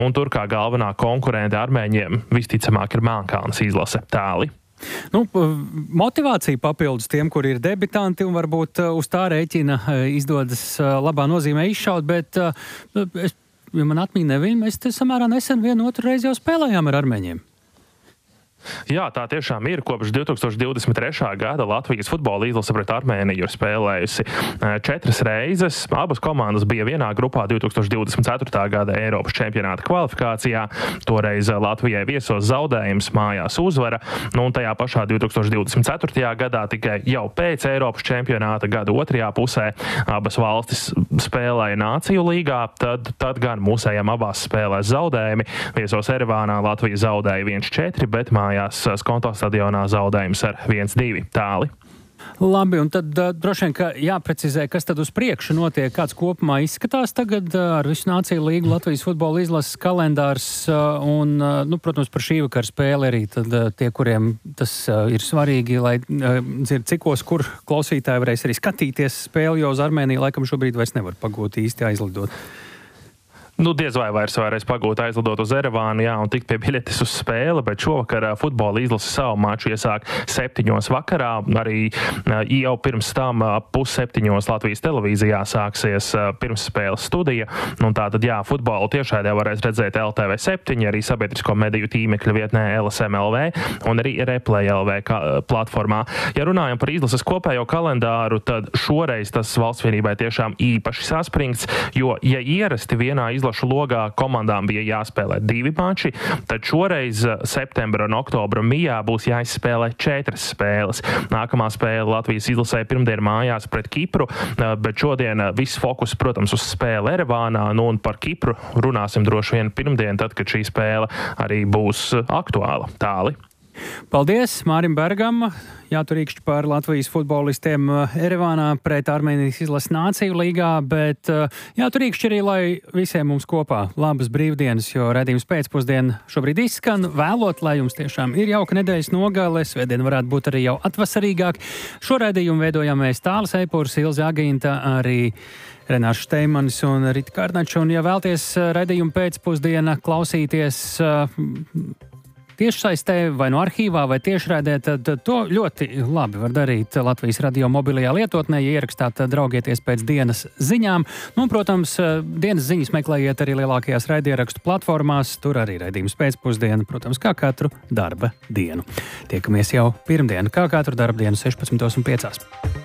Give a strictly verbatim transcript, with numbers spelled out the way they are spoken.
Un tur kā galvenā konkurente armēņiem visticamāk ir Melnkalnes izlase. Tāli. Nu, motivācija papildus tiem, kuri ir debitanti un varbūt uz tā rēķina izdodas labā nozīmē izšaut, bet es, ja man atmiņa neviņ, mēs te samērā nesen vienu otru reizi jau spēlējām ar armēņiem. Jā, tā tiešām ir. Kopš divi tūkstoši divdesmit trešā gada Latvijas futbola izlase pret Armēniju ir spēlējusi četras reizes. Abas komandas bija vienā grupā divi tūkstoši divdesmit ceturtā gada Eiropas čempionāta kvalifikācijā. Toreiz Latvijai viesos zaudējums, mājās uzvara. Nu, un tajā pašā divi tūkstoši divdesmit ceturtajā gadā tikai jau pēc Eiropas čempionāta gada otrajā pusē abas valstis spēlēja Nāciju līgā. Tad, tad gan mūsējām abās spēlēs zaudējumi. Viesos Erevānā Latvija zaudēja viens četri, bet mājās Skonto stadionā zaudējums ar viens divi. Tāli. Labi, un tad uh, droši vien, ka jāprecizē, kas tad uz priekšu notiek, kāds kopumā izskatās tagad uh, ar visu Nāciju līgu Latvijas futbola izlases kalendārs uh, un, uh, nu, protams, par šī vakara spēli arī tad uh, tie, kuriem tas uh, ir svarīgi, lai uh, dzird cikos, kur klausītāji varēs arī skatīties spēli, jo uz Armēniju laikam šobrīd vairs nevar pagūt īsti aizlidot. Nu, diez vai vairs varēs pagūt aizlidot uz Erevānu, jā, un tikt pie biļetes uz spēli, bet šovakar futbola izlase savu maču iesāk septiņos vakarā. Arī jau pirms tam pusseptiņos Latvijas televīzijā sāksies pirmsspēles studija. Un tātad, jā, futbolu tiešraidē varēs redzēt L T V septiņi, arī sabiedrisko mediju tīmekļa vietnē L S M L V un arī Replay L V platformā. Ja runājam par izlases kopējo kalendāru, tad šoreiz tas valsts vienībai tiešām īpaši saspringts, jo, ja ierasti vienā izlases logā komandām bija jāspēlē divi mači, tad šoreiz septembra un oktobra mijā būs jāizspēlē četras spēles. Nākamā spēle Latvijas izlasē pirmdien mājās pret Kipru, bet šodien viss fokus, protams, uz spēli Erevānā, nu un par Kipru runāsim droši vien pirmdien, tad, kad šī spēle arī būs aktuāla. Tāli. Paldies Mārim Bergam, jāturīkšķi par Latvijas futbolistiem Erevānā pret Armēnijas izlases Nāciju līgā, bet jāturīkšķi arī, lai visiem mums kopā labas brīvdienas, jo redzījums pēcpusdiena šobrīd izskan, vēlot, lai jums tiešām ir jauka nedēļas nogale, svētdien varētu būt arī jau atvasarīgāk. Šo redzījumu veidojam mēs Tālis Eipurs, Ilze Agīnta, arī Renārs Šteimanis un Rita Kārnača, un ja vēlties redzījumu pēcpusdiena klausīties tiešsaistē vai no arhīvā vai tiešraidē, tad to ļoti labi var darīt Latvijas radio mobilajā lietotnē, ja ierakstāt draugieties pēc dienas ziņām. Nu, protams, dienas ziņas meklējiet arī lielākajās raidierakstu platformās, tur arī raidījums pēcpusdiena, protams, kā katru darba dienu. Tiekamies jau pirmdien, kā katru darba dienu sešpadsmitos un piecās.